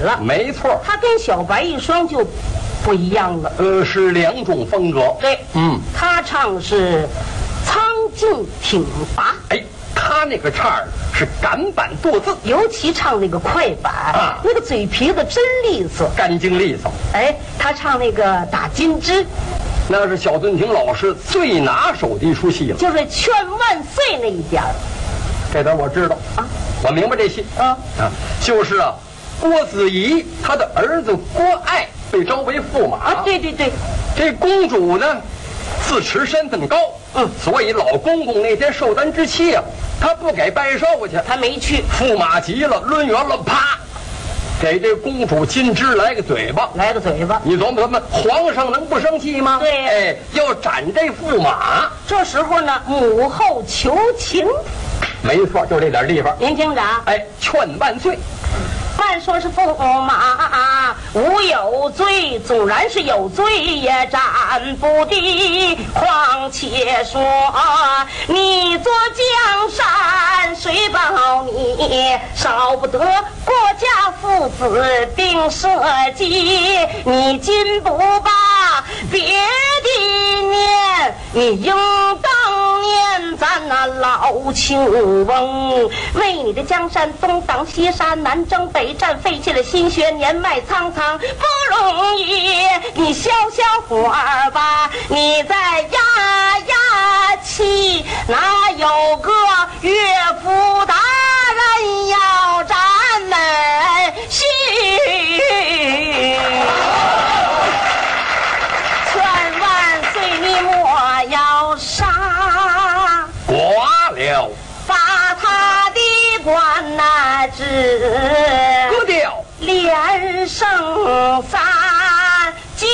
了。 没错， 他跟小白一双就不一样了。 是两种风格。 对，他唱是苍劲挺拔， 哎，他那个唱是赶板剁字， 尤其唱那个快板，那个嘴皮子真利索， 干净利索。 哎，他唱那个打金枝， 那是小顿庭老师最拿手的一出戏了， 就是劝万岁那一点儿。 这点我知道啊，我明白这戏就是郭子仪他的儿子郭爱被招为驸马啊，对对对， 这公主呢自持身份高，所以老公公那天寿诞之期啊，他不给拜寿去， 他没去。 驸马急了，抡圆了，啪，给这公主金枝来个嘴巴，你琢磨琢磨，皇上能不生气吗？ 对， 哎，要斩这驸马。 这时候呢，母后求情， 没错，就这点地方。 您听着啊， 哎，劝万岁。 按说是驸马无有罪，纵然是有罪也斩不敌。况且说你做江山，谁保你少不得国家父子并社稷？你今不把别的念，你应当念咱那老庆翁，为你的江山东挡西杀，南征北战，费尽了心血，年迈苍苍不容易。你消消火吧，你再压压气，哪有个岳父大人要咱们续？劝万岁你莫要杀， 剐了， 把他的官那治割掉， 连胜三计。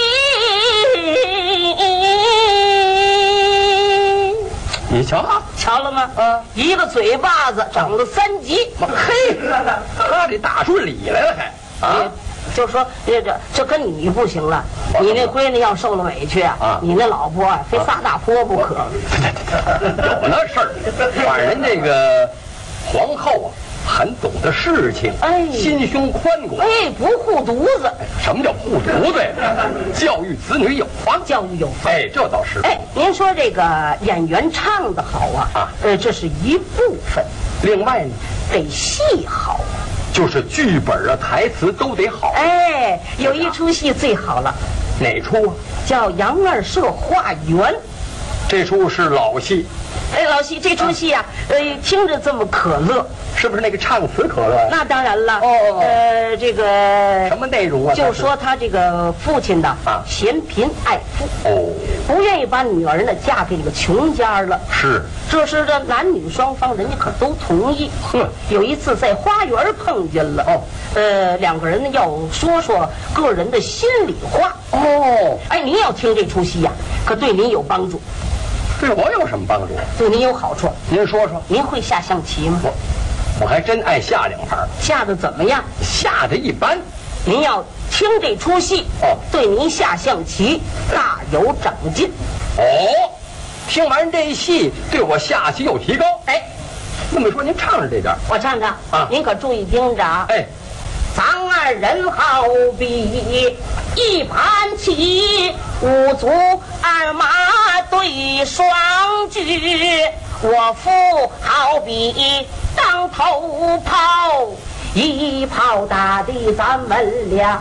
你瞧， 瞧了吗？一个嘴巴子整了3级。 嘿，他这打出理来了还就说这跟你不行了，你那闺女要受了委屈你那老婆非撒大泼不可。 有那事儿，反正这个皇后很懂得事情，心胸宽广， 不护犊子。 什么叫护犊子呀？教育子女有方，这倒是。 您说这个演员唱得好这是一部分， 另外呢， 得戏好， 就是剧本台词都得好。 有一出戏最好了， 哪出叫《杨二社化缘》。 这出是老戏。 老戏，这出戏听着这么可乐， 是不是那个唱词可乐呀？ 那当然了。这个什么内容啊？ 就说他这个父亲的嫌贫爱富，不愿意把女儿呢嫁给这个穷家了。 是， 这是这男女双方人家可都同意。有一次在花园碰见了，两个人呢要说说个人的心里话。您要听这出戏呀，可对您有帮助。 对我有什么帮助？ 对您有好处。 您说说。 您会下象棋吗？ 我还真爱下2盘。 下的怎么样？ 下的一般。 您要听这出戏对您下象棋大有长进。 听完这戏对我下棋有提高。那么说您唱着这点， 我唱唱您可注意听着咱二人好比一盘棋，5卒2马对双举，我夫好比当头炮，一炮打的咱们俩